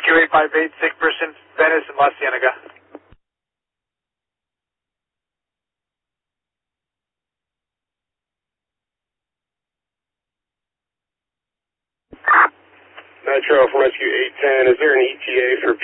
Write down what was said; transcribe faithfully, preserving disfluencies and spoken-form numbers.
Rescue eight five eight, sick person, Venice and La Cienega. Metro from Rescue eight ten, is there an E T A for